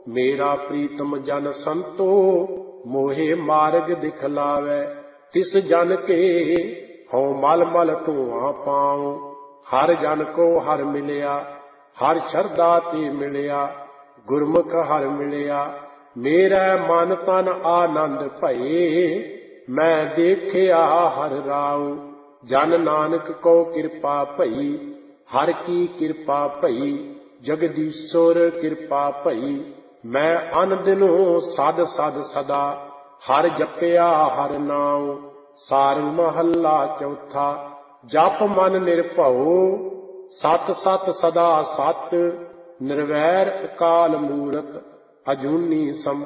मेरा प्रीतम जन संतो मोहे मार्ग दिखलावै। तिस जन के हौ मल मल धुआं पाऊं। हर जन को हर मिलिया, हर शरदा ते मिलिया। गुरमुख हर मिलिया, मेरा मन तन आनंद भये। मैं देखिया हर राऊ, जन नानक को कृपा भई। हर की कृपा भई, जगदीश्वर कृपा भई। मैं अन दिनों सद सद सदा, हर जपिया हर नाऊ। सारंग महला चौथा। जप मन निर्भउ, सत सत सदा सत। निर्वैर अकाल मूरत, अजूनी संभव।